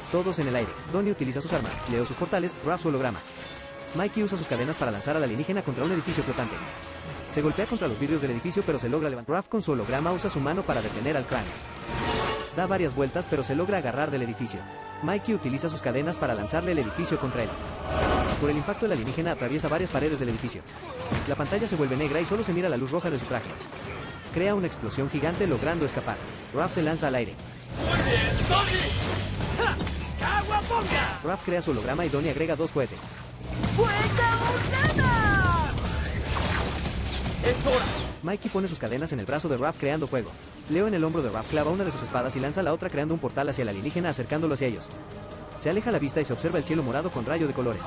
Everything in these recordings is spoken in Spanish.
Todos en el aire. Donnie utiliza sus armas, Leo sus portales, Raph su holograma. Mikey usa sus cadenas para lanzar al alienígena contra un edificio flotante. Se golpea contra los vidrios del edificio pero se logra levantar. Raph con su holograma usa su mano para detener al cráneo. Da varias vueltas pero se logra agarrar del edificio. Mikey utiliza sus cadenas para lanzarle el edificio contra él. Por el impacto el alienígena atraviesa varias paredes del edificio. La pantalla se vuelve negra y solo se mira la luz roja de su traje. Crea una explosión gigante logrando escapar. Raph se lanza al aire. ¡Muy bien, Donnie! ¡Caguaponga! Raph crea su holograma y Donnie agrega 2 cohetes. ¡Fuega volcana! ¡Es hora! Mikey pone sus cadenas en el brazo de Raph creando fuego. Leo en el hombro de Raph clava una de sus espadas y lanza la otra creando un portal hacia el alienígena acercándolo hacia ellos. Se aleja a la vista y se observa el cielo morado con rayo de colores.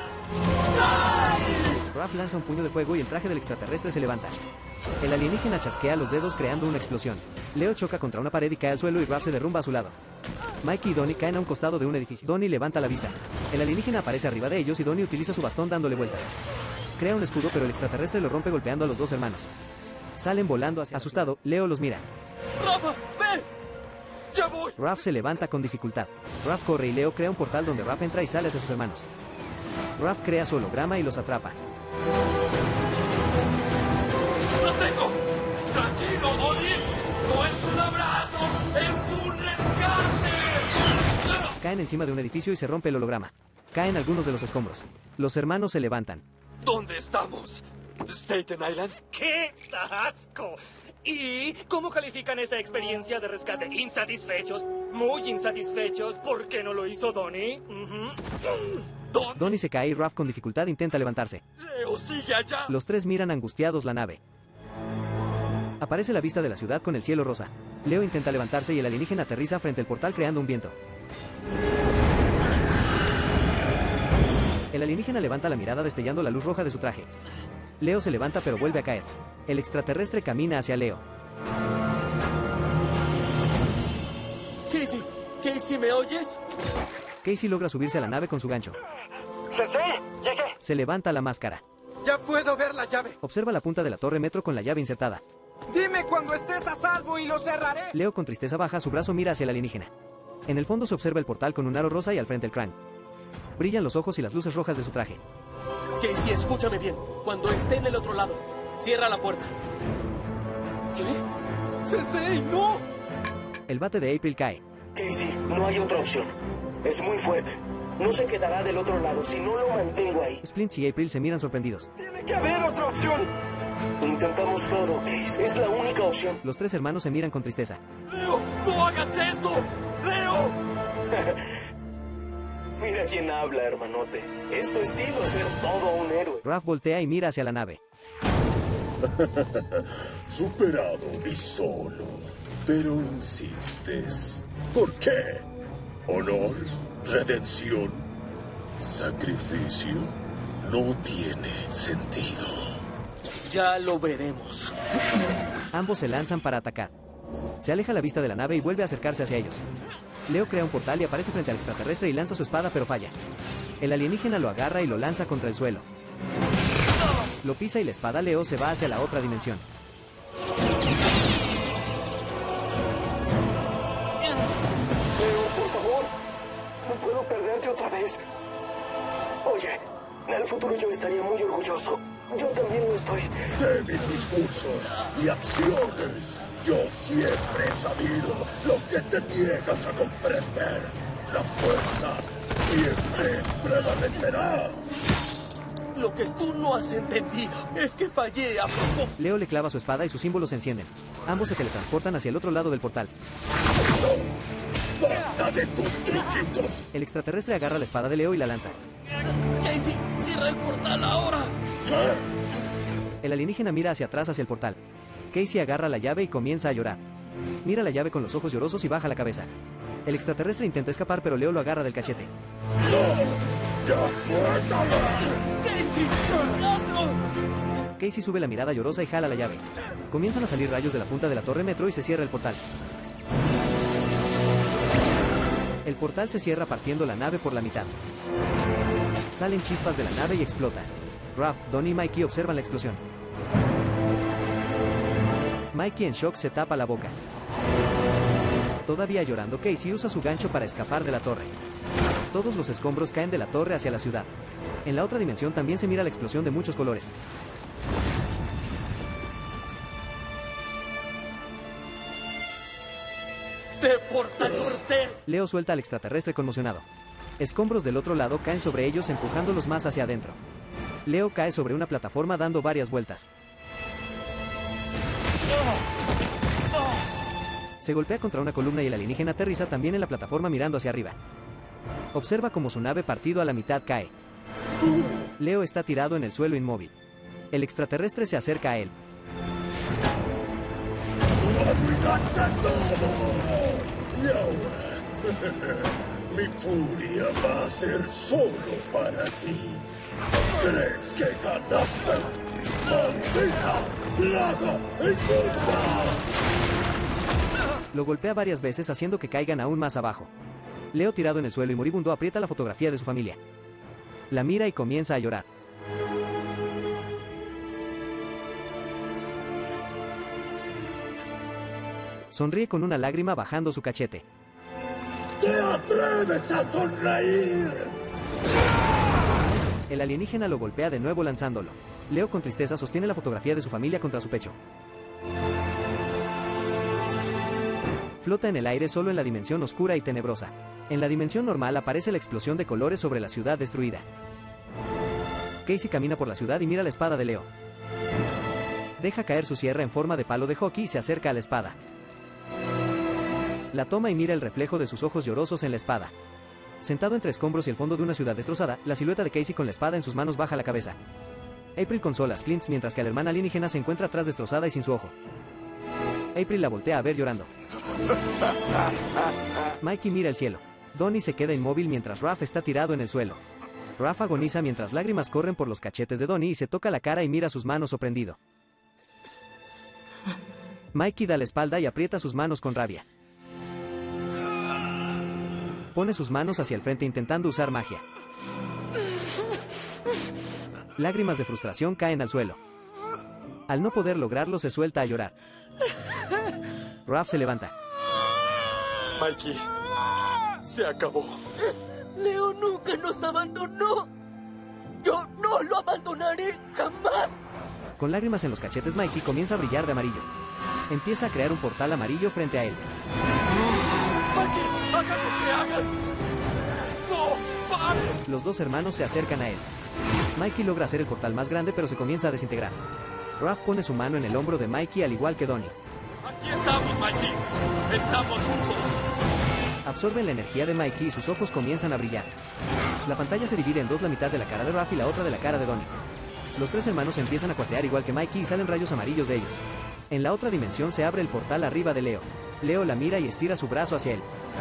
Raph lanza un puño de fuego y el traje del extraterrestre se levanta. El alienígena chasquea los dedos creando una explosión. Leo choca contra una pared y cae al suelo y Raph se derrumba a su lado. Mikey y Donnie caen a un costado de un edificio. Donnie levanta la vista. El alienígena aparece arriba de ellos y Donnie utiliza su bastón dándole vueltas. Crea un escudo pero el extraterrestre lo rompe golpeando a los dos hermanos. Salen volando hacia... Asustado, Leo los mira. ¡Rafa, ven! ¡Ya voy! Raph se levanta con dificultad. Raph corre y Leo crea un portal donde Raph entra y sale hacia sus hermanos. Raph crea su holograma y los atrapa. ¡Los tengo! ¡Tranquilo, Donnie! ¡No es un abrazo! ¡Es un rescate! Caen encima de un edificio y se rompe el holograma. Caen algunos de los escombros. Los hermanos se levantan. ¿Dónde estamos? ¿Staten Island? ¡Qué asco! ¿Y cómo califican esa experiencia de rescate? ¿Insatisfechos? ¿Muy insatisfechos? ¿Por qué no lo hizo Donnie? Donnie se cae y Raph con dificultad intenta levantarse. ¡Leo, sigue allá! Los tres miran angustiados la nave. Aparece la vista de la ciudad con el cielo rosa. Leo intenta levantarse y el alienígena aterriza frente al portal creando un viento. El alienígena levanta la mirada destellando la luz roja de su traje. Leo se levanta pero vuelve a caer. El extraterrestre camina hacia Leo. Casey, Casey, ¿me oyes? Casey logra subirse a la nave con su gancho. ¡Sensei! ¡Llegué! Se levanta la máscara. Ya puedo ver la llave. Observa la punta de la torre metro con la llave insertada. Dime cuando estés a salvo y lo cerraré. Leo con tristeza baja su brazo mira hacia el alienígena. En el fondo se observa el portal con un aro rosa y al frente el cráneo. Brillan los ojos y las luces rojas de su traje. Casey, escúchame bien. Cuando esté en el otro lado, cierra la puerta. ¿Qué? ¡Sensei, no! El bate de April cae. Casey, no hay otra opción. Es muy fuerte. No se quedará del otro lado si no lo mantengo ahí. Splints y April se miran sorprendidos. ¡Tiene que haber otra opción! Intentamos todo, Case. Es la única opción. Los tres hermanos se miran con tristeza. ¡Leo, no hagas esto! ¡Leo! Mira quién habla, hermanote. Es tu estilo ser todo un héroe. Raph voltea y mira hacia la nave. Superado y solo. Pero insistes. ¿Por qué? ¿Honor? ¿Redención? ¿Sacrificio? No tiene sentido. Ya lo veremos. Ambos se lanzan para atacar. Se aleja la vista de la nave y vuelve a acercarse hacia ellos. Leo crea un portal y aparece frente al extraterrestre y lanza su espada pero falla. El alienígena lo agarra y lo lanza contra el suelo. Lo pisa y la espada Leo se va hacia la otra dimensión. Leo, por favor. No puedo perderte otra vez. Oye, en el futuro yo estaría muy orgulloso. Yo también lo estoy. De mis discursos y acciones, yo siempre he sabido lo que te niegas a comprender. La fuerza siempre prevalecerá. Lo que tú no has entendido es que fallé a propósito. Leo le clava su espada y sus símbolos se encienden. Ambos se teletransportan hacia el otro lado del portal. ¡Basta de tus truquitos! El extraterrestre agarra la espada de Leo y la lanza. Casey, cierra el portal ahora. El alienígena mira hacia atrás hacia el portal. Casey agarra la llave y comienza a llorar. Mira la llave con los ojos llorosos y baja la cabeza. El extraterrestre intenta escapar pero Leo lo agarra del cachete. ¡Ya suéltala! Casey, hazlo. Casey sube la mirada llorosa y jala la llave. Comienzan a salir rayos de la punta de la torre metro y se cierra el portal. El portal se cierra partiendo la nave por la mitad. Salen chispas de la nave y explota. Raph, Donnie y Mikey observan la explosión. Mikey en shock se tapa la boca. Todavía llorando, Casey usa su gancho para escapar de la torre. Todos los escombros caen de la torre hacia la ciudad. En la otra dimensión también se mira la explosión de muchos colores. ¡Deportador! Leo suelta al extraterrestre conmocionado. Escombros del otro lado caen sobre ellos empujándolos más hacia adentro. Leo cae sobre una plataforma dando varias vueltas. Se golpea contra una columna y el alienígena aterriza también en la plataforma mirando hacia arriba. Observa cómo su nave partido a la mitad cae. Leo está tirado en el suelo inmóvil. El extraterrestre se acerca a él. ¡Arruinaste todo! Y ahora, mi furia va a ser solo para ti. ¿Crees que ganaste? ¡Maldita plaga inmunda! Lo golpea varias veces haciendo que caigan aún más abajo. Leo, tirado en el suelo y moribundo, aprieta la fotografía de su familia. La mira y comienza a llorar. Sonríe con una lágrima bajando su cachete. ¡Te atreves a sonreír! El alienígena lo golpea de nuevo lanzándolo. Leo con tristeza sostiene la fotografía de su familia contra su pecho. Flota en el aire solo en la dimensión oscura y tenebrosa. En la dimensión normal aparece la explosión de colores sobre la ciudad destruida. Casey camina por la ciudad y mira la espada de Leo. Deja caer su sierra en forma de palo de hockey y se acerca a la espada. La toma y mira el reflejo de sus ojos llorosos en la espada. Sentado entre escombros y el fondo de una ciudad destrozada, la silueta de Casey con la espada en sus manos baja la cabeza. April consola a Splints mientras que la hermana alienígena se encuentra atrás destrozada y sin su ojo. April la voltea a ver llorando. Mikey mira el cielo. Donnie se queda inmóvil mientras Raph está tirado en el suelo. Raph agoniza mientras lágrimas corren por los cachetes de Donnie y se toca la cara y mira sus manos sorprendido. Mikey da la espalda y aprieta sus manos con rabia. Pone sus manos hacia el frente intentando usar magia. Lágrimas de frustración caen al suelo. Al no poder lograrlo, se suelta a llorar. Raph se levanta. Mikey, se acabó. Leo nunca nos abandonó. Yo no lo abandonaré jamás. Con lágrimas en los cachetes, Mikey comienza a brillar de amarillo. Empieza a crear un portal amarillo frente a él. Mikey, hagas lo que hagas. ¡No, pares! Los dos hermanos se acercan a él. Mikey logra hacer el portal más grande, pero se comienza a desintegrar. Raph pone su mano en el hombro de Mikey al igual que Donnie. Aquí estamos, Mikey. Estamos juntos. Absorben la energía de Mikey y sus ojos comienzan a brillar. La pantalla se divide en dos, la mitad de la cara de Raph y la otra de la cara de Donnie. Los tres hermanos empiezan a cuatear igual que Mikey y salen rayos amarillos de ellos. En la otra dimensión se abre el portal arriba de Leo. Leo la mira y estira su brazo hacia él.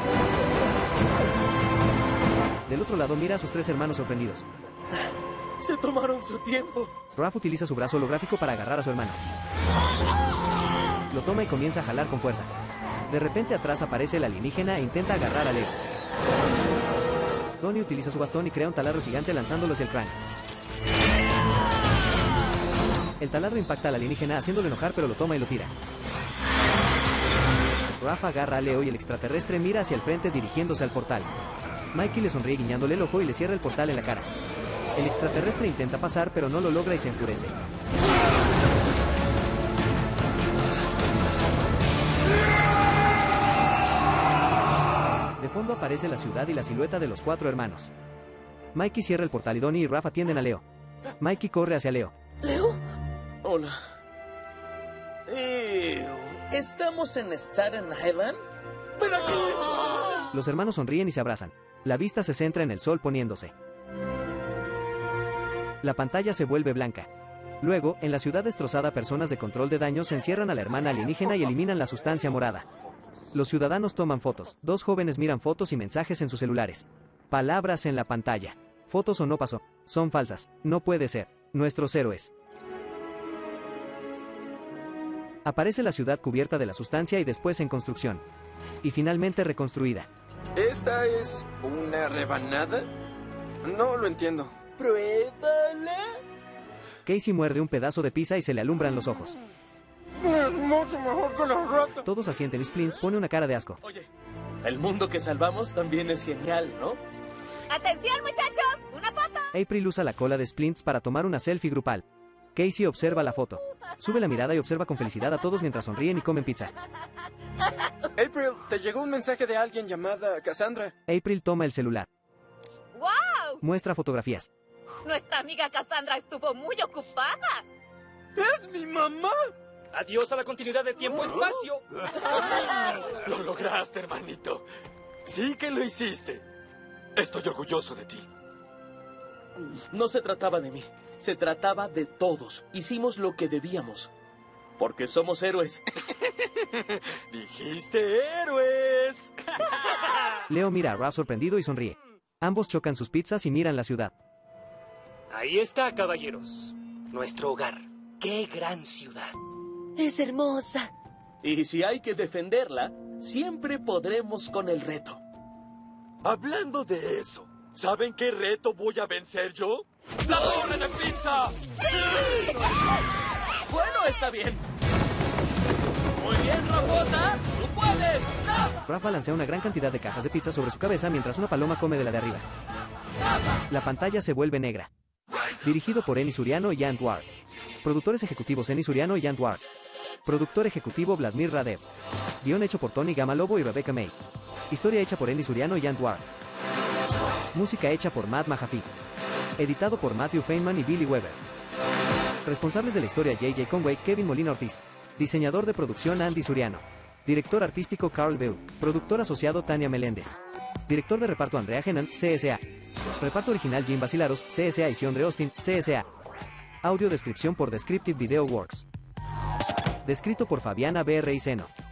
Del otro lado mira a sus tres hermanos sorprendidos. Se tomaron su tiempo. Raph utiliza su brazo holográfico para agarrar a su hermano. Lo toma y comienza a jalar con fuerza. De repente atrás aparece el alienígena e intenta agarrar a Leo. Donnie utiliza su bastón y crea un taladro gigante lanzándolo hacia el cráneo. El taladro impacta al alienígena haciéndolo enojar, pero lo toma y lo tira. Raph agarra a Leo y el extraterrestre mira hacia el frente dirigiéndose al portal. Mikey le sonríe guiñándole el ojo y le cierra el portal en la cara. El extraterrestre intenta pasar, pero no lo logra y se enfurece. De fondo aparece la ciudad y la silueta de los cuatro hermanos. Mikey cierra el portal y Donnie y Raph atienden a Leo. Mikey corre hacia Leo. ¿Leo? Hola. ¿Estamos en Staten Island? ¡Ven aquí! Los hermanos sonríen y se abrazan. La vista se centra en el sol poniéndose. La pantalla se vuelve blanca. Luego, en la ciudad destrozada, personas de control de daños encierran a la hermana alienígena y eliminan la sustancia morada. Los ciudadanos toman fotos. Dos jóvenes miran fotos y mensajes en sus celulares. Palabras en la pantalla. Fotos o no pasó. Son falsas. No puede ser. Nuestros héroes. Aparece la ciudad cubierta de la sustancia y después en construcción. Y finalmente reconstruida. ¿Esta es una rebanada? No lo entiendo. ¡Pruébala! Casey muerde un pedazo de pizza y se le alumbran los ojos. Es mucho mejor que las ratas. Todos asienten y Splints pone una cara de asco. Oye, El mundo que salvamos también es genial, ¿no? ¡Atención, muchachos! ¡Una foto! April usa la cola de Splints para tomar una selfie grupal. Casey observa la foto. Sube la mirada y observa con felicidad a todos mientras sonríen y comen pizza. April, te llegó un mensaje de alguien llamada Cassandra. April toma el celular. ¡Wow! Muestra fotografías. Nuestra amiga Cassandra estuvo muy ocupada. ¡Es mi mamá! Adiós a la continuidad de tiempo-espacio. Lo lograste, hermanito. Sí que lo hiciste. Estoy orgulloso de ti. No se trataba de mí. Se trataba de todos. Hicimos lo que debíamos. Porque somos héroes. Dijiste héroes. Leo mira a Raph sorprendido y sonríe. Ambos chocan sus pizzas y miran la ciudad. Ahí está, caballeros. Nuestro hogar. ¡Qué gran ciudad! Es hermosa. Y si hay que defenderla, siempre podremos con el reto. Hablando de eso, ¿saben qué reto voy a vencer yo? ¡La torre de pizza! Bueno, está bien. Muy bien, Rafota. ¡Tú puedes! ¡No! Raph balancea una gran cantidad de cajas de pizza sobre su cabeza mientras una paloma come de la de arriba. La pantalla se vuelve negra. Dirigido por Eni Suriano y Ant Ward. Productores ejecutivos Eni Suriano y Ant Ward. Productor ejecutivo Vladimir Radev. Guión hecho por Tony Gamalobo y Rebecca May. Historia hecha por Eni Suriano y Ant Ward. Música hecha por Matt Mahaffey. Editado por Matthew Feynman y Billy Weber. Responsables de la historia J.J. Conway, Kevin Molina Ortiz. Diseñador de producción Andy Suriano. Director artístico Carl Beul. Productor asociado Tania Meléndez. Director de reparto Andrea Henan, CSA. Reparto original Jim Basilaros, CSA y Sion Austin, CSA. Audio descripción por Descriptive Video Works. Descrito por Fabiana B. Reiseno.